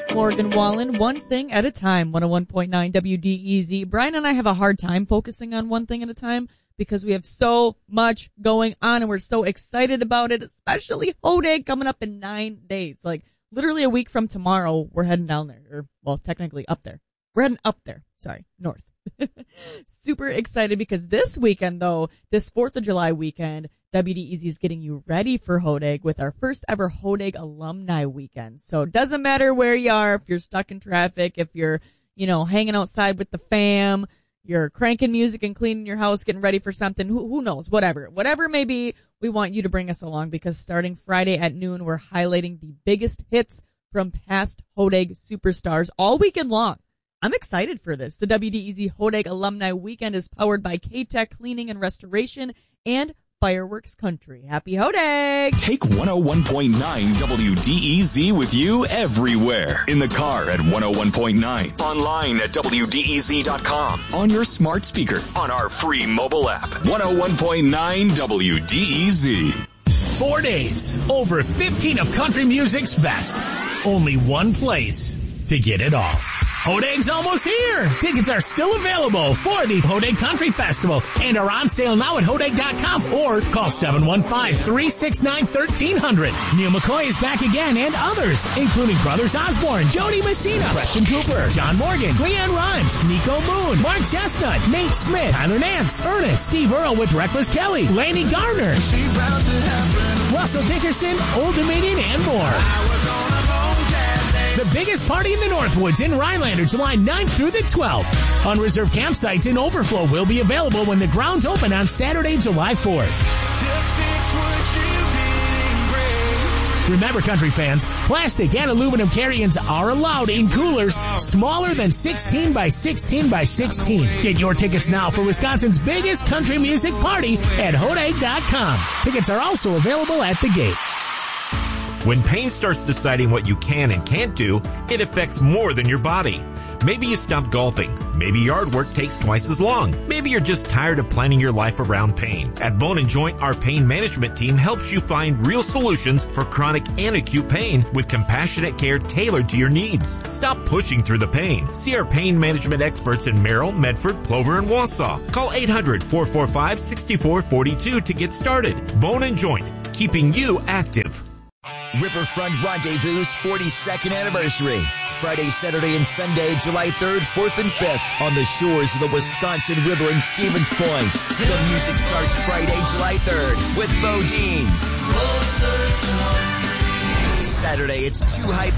Morgan Wallen, one thing at a time, 101.9 WDEZ. Brian and I have a hard time focusing on one thing at a time because we have so much going on and we're so excited about it, especially Hodag coming up in 9 days. Like literally a week from tomorrow, we're heading down there. Or, well, technically up there. We're heading up there. Sorry, north. Super excited because this weekend, though, this 4th of July weekend, WDEZ is getting you ready for Hodag with our first ever Hodag Alumni Weekend. So it doesn't matter where you are, if you're stuck in traffic, if you're, hanging outside with the fam, you're cranking music and cleaning your house, getting ready for something, who knows, whatever it may be, we want you to bring us along because starting Friday at noon, we're highlighting the biggest hits from past Hodag superstars all weekend long. I'm excited for this. The WDEZ Hodag Alumni Weekend is powered by K-Tech Cleaning and Restoration and Fireworks Country. Happy Hodag! Take 101.9 WDEZ with you everywhere. In the car at 101.9. Online at WDEZ.com. On your smart speaker. On our free mobile app. 101.9 WDEZ. 4 days. Over 15 of country music's best. Only one place to get it all. Hodag's almost here. Tickets are still available for the Hodag Country Festival and are on sale now at Hodag.com or call 715-369-1300. Neil McCoy is back again and others, including Brothers Osborne, Jody Messina, Preston Cooper, John Morgan, Leanne Rhymes, Nico Moon, Mark Chestnut, Nate Smith, Tyler Nance, Ernest, Steve Earle with Reckless Kelly, Laney Gardner, Russell Dickerson, Old Dominion, and more. The biggest party in the Northwoods in Rhinelander, July 9th through the 12th. Unreserved campsites in overflow will be available when the grounds open on Saturday, July 4th. Remember, country fans, plastic and aluminum carry-ins are allowed in coolers smaller than 16 by 16 by 16. Get your tickets now for Wisconsin's biggest country music party at Hodag.com. Tickets are also available at the gate. When pain starts deciding what you can and can't do, it affects more than your body. Maybe you stopped golfing. Maybe yard work takes twice as long. Maybe you're just tired of planning your life around pain. At Bone & Joint, our pain management team helps you find real solutions for chronic and acute pain with compassionate care tailored to your needs. Stop pushing through the pain. See our pain management experts in Merrill, Medford, Plover, and Wausau. Call 800-445-6442 to get started. Bone & Joint, keeping you active. Riverfront Rendezvous' 42nd anniversary. Friday, Saturday, and Sunday, July 3rd, 4th, and 5th on the shores of the Wisconsin River in Stevens Point. The music starts Friday, July 3rd with Bo Deans. Saturday, it's two hype